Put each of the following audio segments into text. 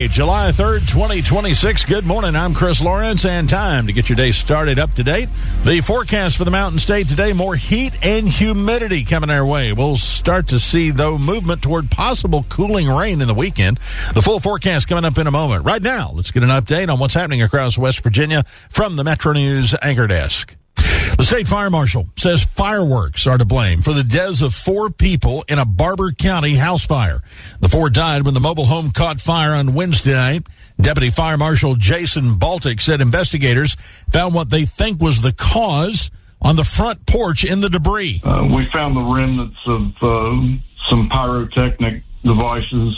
July 3rd, 2026. Good morning. I'm Chris Lawrence, and time to get your day started up to date. The forecast for the Mountain State today, more heat and humidity coming our way. We'll start to see, though, movement toward possible cooling rain in the weekend. The full forecast coming up in a moment. Right now, let's get an update on what's happening across West Virginia from the Metro News Anchor Desk. The state fire marshal says fireworks are to blame for the deaths of 4 people in a Barber County house fire. The 4 died when the mobile home caught fire on Wednesday night. Deputy Fire Marshal Jason Baltic said investigators found what they think was the cause on the front porch in the debris. We found the remnants of some pyrotechnic devices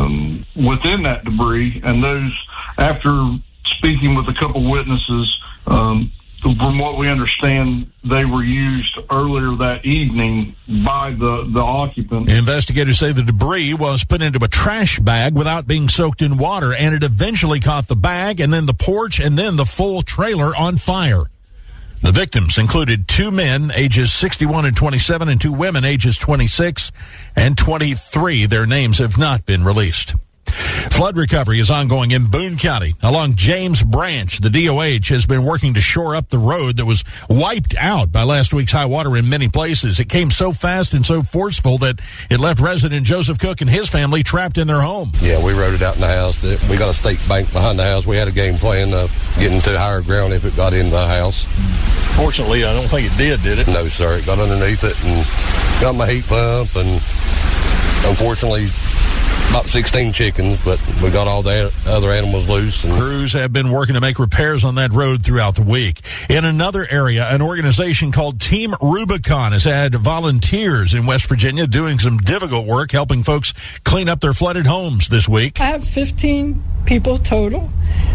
within that debris, and those, after speaking with a couple witnesses, from what we understand, they were used earlier that evening by the occupant. Investigators say the debris was put into a trash bag without being soaked in water, and it eventually caught the bag and then the porch and then the full trailer on fire. The victims included 2 men, ages 61 and 27, and 2 women, ages 26 and 23. Their names have not been released. Flood recovery is ongoing in Boone County. Along James Branch, the DOH has been working to shore up the road that was wiped out by last week's high water in many places. It came so fast and so forceful that it left resident Joseph Cook and his family trapped in their home. Yeah, we rode it out in the house. We got a stake bank behind the house. We had a game plan of getting to higher ground if it got into the house. Fortunately, I don't think it did it? No, sir. It got underneath it and got my heat pump, and unfortunately, about 16 chickens, but we got all the other animals loose. And crews have been working to make repairs on that road throughout the week. In another area, an organization called Team Rubicon has had volunteers in West Virginia doing some difficult work, helping folks clean up their flooded homes this week. I have 15 people total.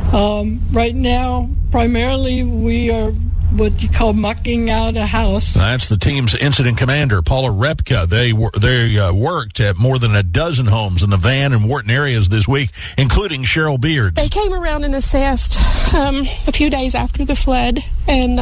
Right now, primarily, we are what you call mucking out a house. That's the team's incident commander, Paula Repka. They worked at more than a dozen homes in the Van and Wharton areas this week, including Cheryl Beard. They came around and assessed a few days after the flood, and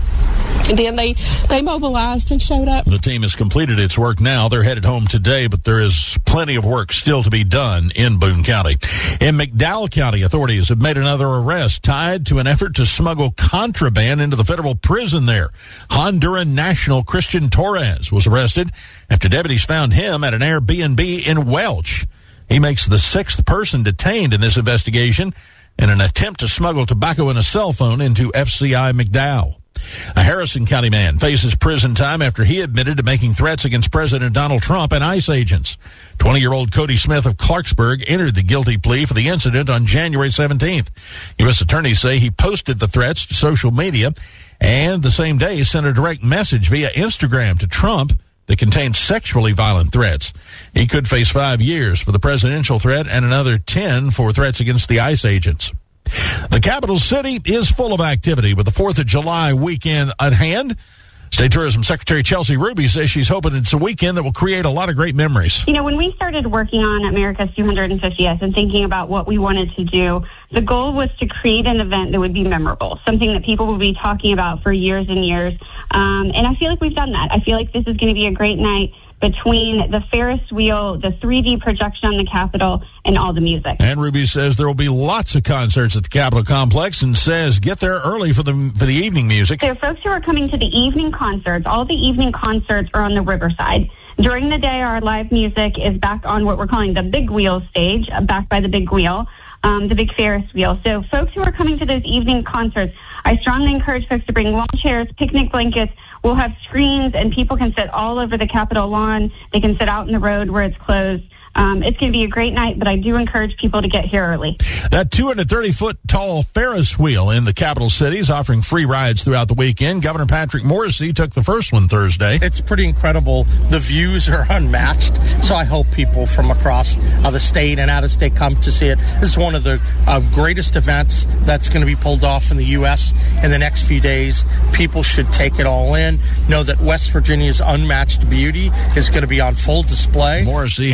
then they mobilized and showed up. The team has completed its work now. They're headed home today, but there is plenty of work still to be done in Boone County. In McDowell County, authorities have made another arrest tied to an effort to smuggle contraband into the federal prison there. Honduran national Christian Torres was arrested after deputies found him at an Airbnb in Welch. He makes the 6th person detained in this investigation in an attempt to smuggle tobacco and a cell phone into FCI McDowell. A Harrison County man faces prison time after he admitted to making threats against President Donald Trump and ICE agents. 20-year-old Cody Smith of Clarksburg entered the guilty plea for the incident on January 17th. U.S. attorneys say he posted the threats to social media and the same day sent a direct message via Instagram to Trump that contained sexually violent threats. He could face 5 years for the presidential threat and another 10 for threats against the ICE agents. The capital city is full of activity with the 4th of July weekend at hand. State Tourism Secretary Chelsea Ruby says she's hoping it's a weekend that will create a lot of great memories. You know, when we started working on America's 250th and thinking about what we wanted to do, the goal was to create an event that would be memorable, something that people would be talking about for years and years. And I feel like we've done that. I feel like this is going to be a great night between the Ferris wheel, the 3D projection on the Capitol, and all the music. And Ruby says there will be lots of concerts at the Capitol Complex and says get there early for the evening music. So folks who are coming to the evening concerts, all the evening concerts are on the Riverside. During the day, our live music is back on what we're calling the Big Wheel stage, back by the Big Wheel, the Big Ferris wheel. So folks who are coming to those evening concerts, I strongly encourage folks to bring lawn chairs, picnic blankets. We'll have screens, and people can sit all over the Capitol lawn. They can sit out in the road where it's closed. It's going to be a great night, but I do encourage people to get here early. That 230-foot-tall Ferris wheel in the capital city is offering free rides throughout the weekend. Governor Patrick Morrisey took the first one Thursday. It's pretty incredible. The views are unmatched, so I hope people from across the state and out of state come to see it. This is one of the greatest events that's going to be pulled off in the U.S. in the next few days. People should take it all in, know that West Virginia's unmatched beauty is going to be on full display. Morrisey has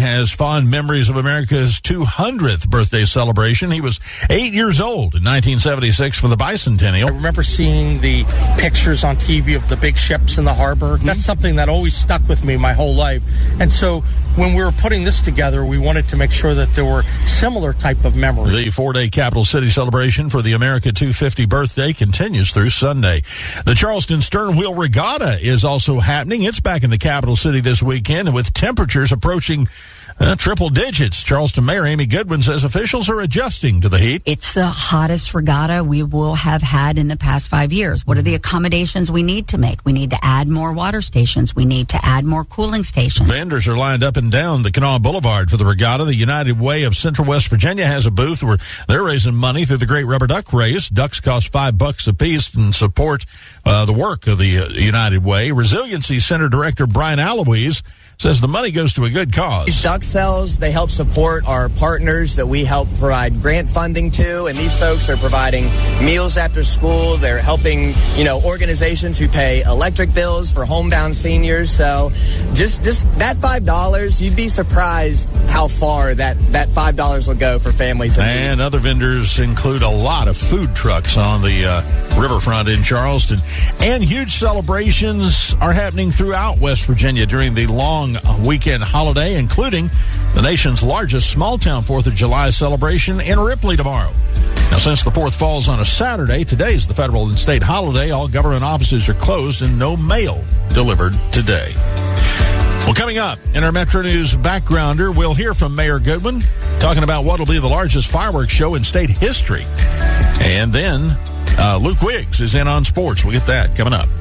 fond memories of America's 200th birthday celebration. He was 8 years old in 1976 for the bicentennial. I remember seeing the pictures on TV of the big ships in the harbor. That's something that always stuck with me my whole life. And so when we were putting this together, we wanted to make sure that there were similar type of memories. The 4-day Capital City celebration for the America 250 birthday continues through Sunday. The Charleston Stern Wheel Regatta is also happening. It's back in the capital city this weekend, and with temperatures approaching triple digits. Charleston Mayor Amy Goodwin says officials are adjusting to the heat. It's the hottest regatta we will have had in the past 5 years. What are the accommodations we need to make? We need to add more water stations. We need to add more cooling stations. Vendors are lined up and down the Kanawha Boulevard for the regatta. The United Way of Central West Virginia has a booth where they're raising money through the Great Rubber Duck Race. Ducks cost $5 a piece and support the work of the United Way. Resiliency Center Director Brian Aloise says the money goes to a good cause. These duck sales, they help support our partners that we help provide grant funding to, and these folks are providing meals after school. They're helping, organizations who pay electric bills for homebound seniors. So just that $5, you'd be surprised how far that $5 will go for families. And other vendors include a lot of food trucks on the riverfront in Charleston. And huge celebrations are happening throughout West Virginia during the long weekend holiday, including the nation's largest small-town 4th of July celebration in Ripley tomorrow. Now, since the 4th falls on a Saturday, today's the federal and state holiday. All government offices are closed and no mail delivered today. Well, coming up in our Metro News Backgrounder, we'll hear from Mayor Goodwin talking about what will be the largest fireworks show in state history. And then Luke Wiggs is in on sports. We'll get that coming up.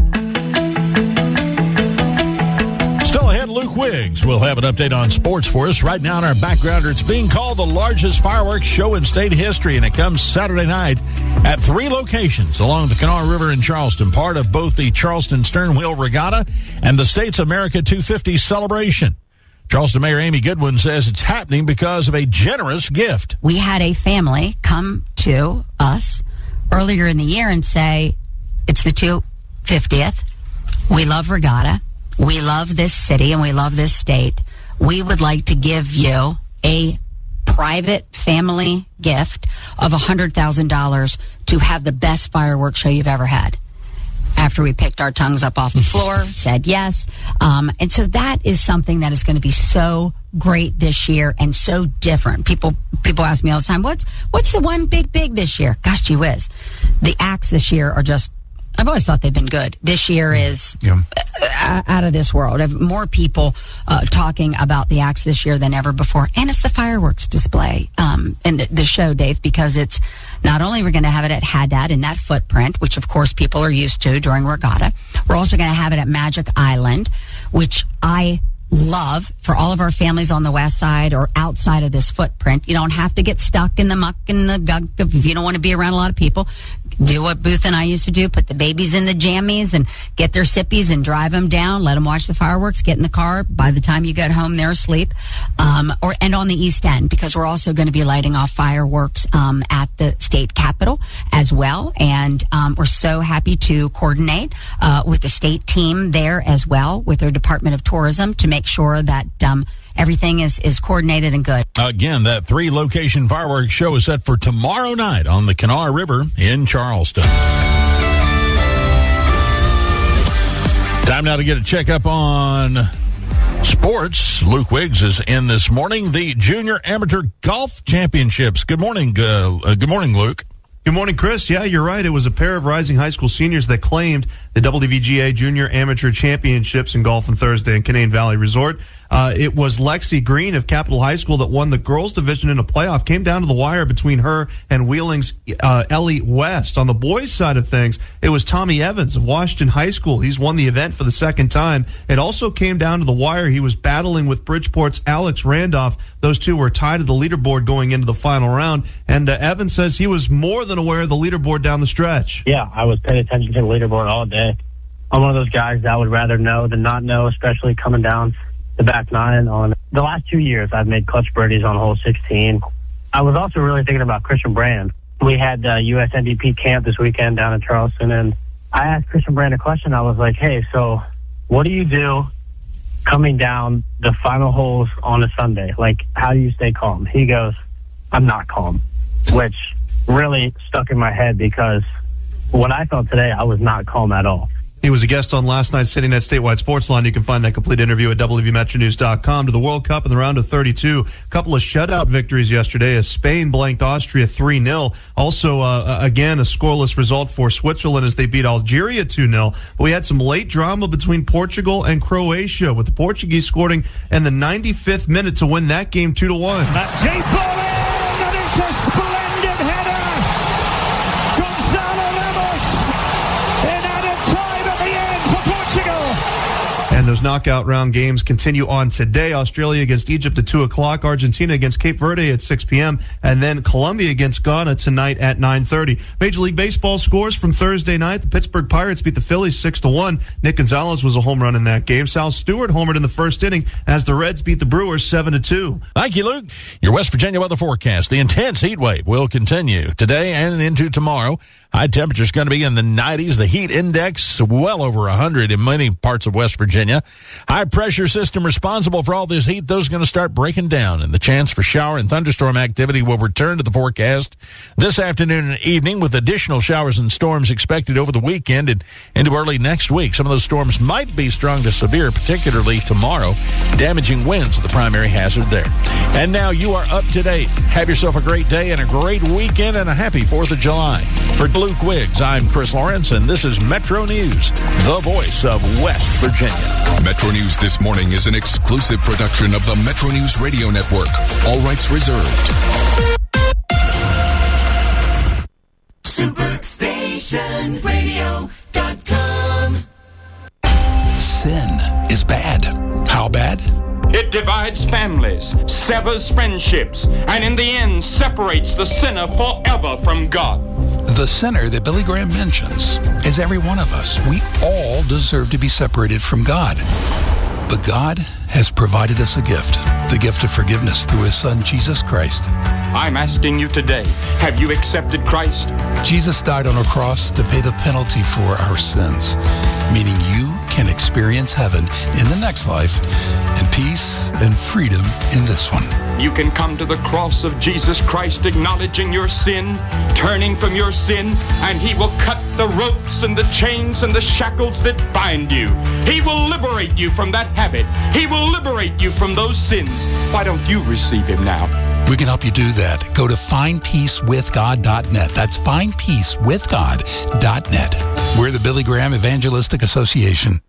Still ahead, Luke Wiggs will have an update on sports for us. Right now in our Backgrounder, it's being called the largest fireworks show in state history, and it comes Saturday night at 3 locations along the Kanawha River in Charleston, part of both the Charleston Stern Wheel Regatta and the state's America 250 celebration. Charleston Mayor Amy Goodwin says it's happening because of a generous gift. We had a family come to us earlier in the year and say, it's the 250th. We love regatta. We love this city and we love this state. We would like to give you a private family gift of $100,000 to have the best fireworks show you've ever had. After we picked our tongues up off the floor, said yes. And so that is something that is going to be so great this year and so different. People ask me all the time, what's the one big this year? Gosh, gee whiz. The acts this year are just, I've always thought they've been good. This year is out of this world. I have more people talking about the acts this year than ever before. And it's the fireworks display and the show, Dave, because it's not only we're going to have it at Haddad in that footprint, which, of course, people are used to during regatta. We're also going to have it at Magic Island, which I love for all of our families on the west side or outside of this footprint. You don't have to get stuck in the muck and the gunk if you don't want to be around a lot of people. Do what Booth and I used to do, put the babies in the jammies and get their sippies and drive them down, let them watch the fireworks, get in the car. By the time you get home, they're asleep. And on the East End, because we're also going to be lighting off fireworks at the state capitol as well. And we're so happy to coordinate with the state team there as well, with their Department of Tourism, to make sure that everything is coordinated and good. Again, that 3-location fireworks show is set for tomorrow night on the Kanawha River in Charleston. Time now to get a checkup on sports. Luke Wiggs is in this morning. The Junior Amateur Golf Championships. Good morning. Good morning, Luke. Good morning, Chris. Yeah, you're right. It was a pair of rising high school seniors that claimed the WVGA Junior Amateur Championships in golf on Thursday in Canaan Valley Resort. It was Lexi Green of Capital High School that won the girls division in a playoff. Came down to the wire between her and Wheeling's Ellie West. On the boys' side of things, it was Tommy Evans of Washington High School. He's won the event for the second time. It also came down to the wire. He was battling with Bridgeport's Alex Randolph. Those two were tied at the leaderboard going into the final round. And Evans says he was more than aware of the leaderboard down the stretch. Yeah, I was paying attention to the leaderboard all day. I'm one of those guys that would rather know than not know, especially coming down the back nine. On the last 2 years, I've made clutch birdies on hole 16. I was also really thinking about Christian Brand. We had U.S. MVP camp this weekend down in Charleston, and I asked Christian Brand a question. I was like, hey, so what do you do coming down the final holes on a Sunday. Like, how do you stay calm? He goes, I'm not calm, which really stuck in my head because what I felt today, I was not calm at all. He was a guest on last night's City Net Statewide Sports Line. You can find that complete interview at WVMetroNews.com. To the World Cup in the round of 32. A couple of shutout victories yesterday as Spain blanked Austria 3-0. Also, again, a scoreless result for Switzerland as they beat Algeria 2-0. But we had some late drama between Portugal and Croatia, with the Portuguese scoring in the 95th minute to win that game 2-1. That deep ball in, and it's a splendid header. Gonzalo Ramos in added time at the end for Portugal. And those knockout round games continue on today. Australia against Egypt at 2 o'clock. Argentina against Cape Verde at 6 p.m. And then Colombia against Ghana tonight at 9:30. Major League Baseball scores from Thursday night. The Pittsburgh Pirates beat the Phillies 6-1. Nick Gonzalez was a home run in that game. Sal Stewart homered in the first inning as the Reds beat the Brewers 7-2. Thank you, Luke. Your West Virginia weather forecast. The intense heat wave will continue today and into tomorrow. High temperatures going to be in the 90s. The heat index well over 100 in many parts of West Virginia. High pressure system responsible for all this heat, those are going to start breaking down, and the chance for shower and thunderstorm activity will return to the forecast this afternoon and evening, with additional showers and storms expected over the weekend and into early next week. Some of those storms might be strong to severe, particularly tomorrow. Damaging winds are the primary hazard there. And now you are up to date. Have yourself a great day and a great weekend and a happy 4th of July. For Luke Wiggs, I'm Chris Lawrence, and this is Metro News, the voice of West Virginia. Metro News This Morning is an exclusive production of the Metro News Radio Network. All rights reserved. SuperStationRadio.com. Sin is bad. How bad? It divides families, severs friendships, and in the end separates the sinner forever from God. The sinner that Billy Graham mentions is every one of us. We all deserve to be separated from God. But God has provided us a gift, the gift of forgiveness through His Son, Jesus Christ. I'm asking you today, have you accepted Christ? Jesus died on a cross to pay the penalty for our sins, meaning you can experience heaven in the next life and peace and freedom in this one. You can come to the cross of Jesus Christ acknowledging your sin, turning from your sin, and He will cut the ropes and the chains and the shackles that bind you. He will liberate you from that habit. He will liberate you from those sins. Why don't you receive Him now? We can help you do that. Go to findpeacewithgod.net. That's findpeacewithgod.net. We're the Billy Graham Evangelistic Association.